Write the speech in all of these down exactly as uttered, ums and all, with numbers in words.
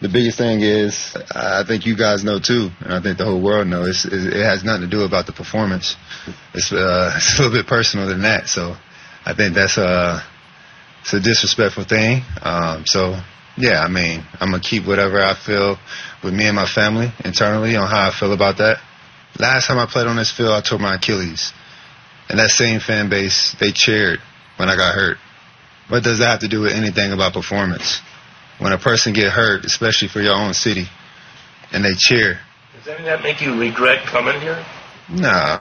the biggest thing is, I think you guys know too, and I think the whole world knows, it's, it has nothing to do about the performance. It's, uh, it's a little bit personal than that. So I think that's a, it's a disrespectful thing. Um, so, yeah, I mean, I'm going to keep whatever I feel with me and my family internally on how I feel about that. Last time I played on this field, I tore my Achilles. And that same fan base, they cheered when I got hurt. What does that have to do with anything about performance? When a person get hurt, especially for your own city, and they cheer. Does any of that make you regret coming here? Nah.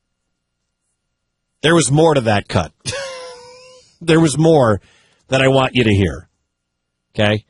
There was more to that cut. There was more that I want you to hear. Okay?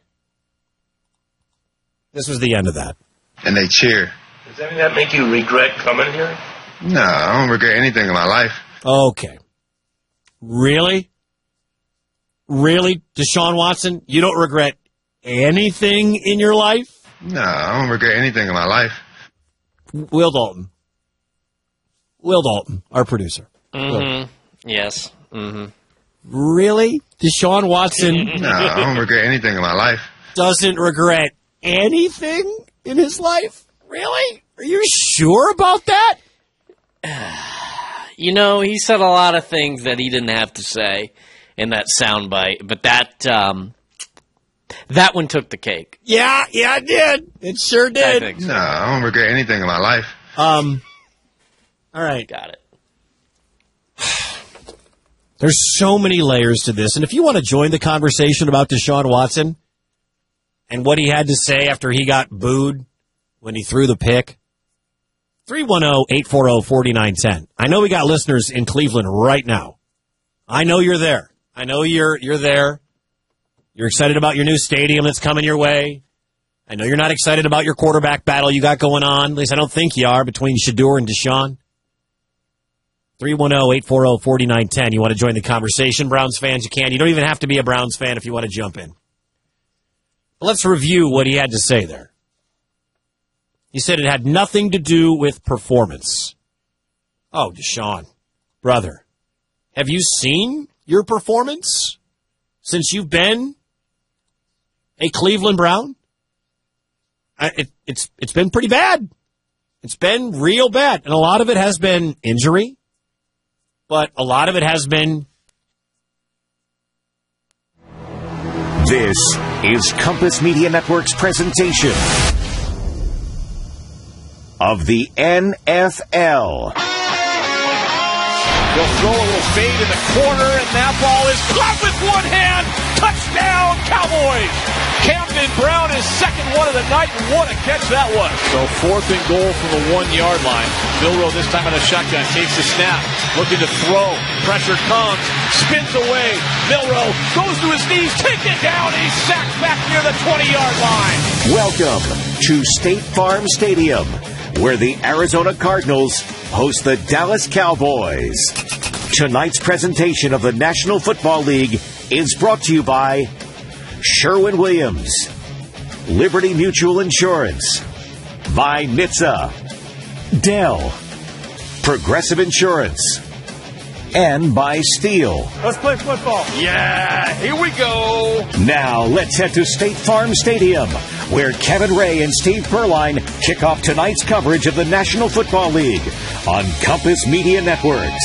This was the end of that. And they cheer. Does any of that make you regret coming here? Nah, I don't regret anything in my life. Okay. Really? Really? Deshaun Watson, you don't regret anything in your life? Nah, I don't regret anything in my life. Will Dalton. Will Dalton, our producer. Mm-hmm. Yes. Mm-hmm. Really? Deshaun Watson Nah, I don't regret anything in my life. doesn't regret anything in his life? Really? Are you sure about that? You know, he said a lot of things that he didn't have to say in that soundbite, but that um, that one took the cake. Yeah, yeah, it did. It sure did. I think so. Nah, I don't regret anything in my life. Um, all right. Got it. There's so many layers to this, and if you want to join the conversation about Deshaun Watson and what he had to say after he got booed when he threw the pick, three one zero, eight four zero, four nine one zero. I know we got listeners in Cleveland right now. I know you're there. I know you're you're there. You're excited about your new stadium that's coming your way. I know you're not excited about your quarterback battle you got going on. At least I don't think you are, between Shedeur and Deshaun. three one zero, eight four zero, four nine one zero. You want to join the conversation, Browns fans? You can. You don't even have to be a Browns fan if you want to jump in. Let's review what he had to say there. He said it had nothing to do with performance. Oh, Deshaun, brother, have you seen your performance since you've been a Cleveland Brown? I, it, it's it's been pretty bad. It's been real bad. And a lot of it has been injury, but a lot of it has been... This is Compass Media Network's presentation of the N F L. They'll throw a little fade in the corner, and that ball is caught with one hand. Touchdown, Cowboys! Camden Brown is second one of the night, and what a catch that was. So fourth and goal from the one-yard line. Milroe this time on a shotgun, takes the snap, looking to throw. Pressure comes, spins away. Milroe goes to his knees, takes it down, he's sacked back near the twenty-yard line. Welcome to State Farm Stadium, where the Arizona Cardinals host the Dallas Cowboys. Tonight's presentation of the National Football League is brought to you by Sherwin-Williams, Liberty Mutual Insurance, by N H T S A, Dell, Progressive Insurance, and by Steel. Let's play football. Yeah, here we go. Now let's head to State Farm Stadium, where Kevin Ray and Steve Berline kick off tonight's coverage of the National Football League on Compass Media Networks.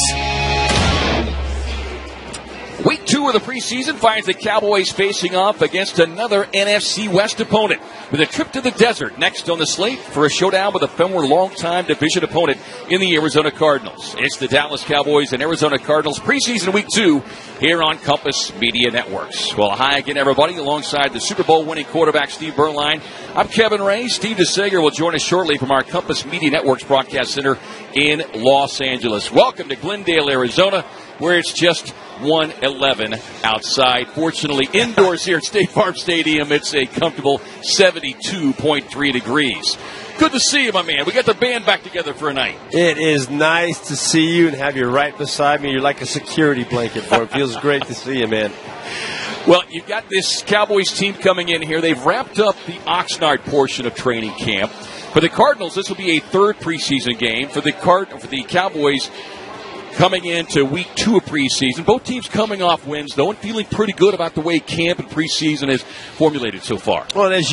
Week two of the preseason finds the Cowboys facing off against another N F C West opponent with a trip to the desert next on the slate for a showdown with a former longtime division opponent in the Arizona Cardinals. It's the Dallas Cowboys and Arizona Cardinals preseason week two here on Compass Media Networks. Well, hi again, everybody, alongside the Super Bowl winning quarterback Steve Berline. I'm Kevin Ray. Steve DeSager will join us shortly from our Compass Media Networks broadcast center in Los Angeles. Welcome to Glendale, Arizona, where it's just one eleven outside. Fortunately, indoors here at State Farm Stadium, it's a comfortable seventy-two point three degrees. Good to see you, my man. We got the band back together for a night. It is nice to see you and have you right beside me. You're like a security blanket, boy. It feels great to see you, man. Well, you've got this Cowboys team coming in here. They've wrapped up the Oxnard portion of training camp. For the Cardinals, this will be a third preseason game. For the Card- for the Cowboys, coming into week two of preseason. Both teams coming off wins, though, and feeling pretty good about the way camp and preseason has formulated so far. Well, as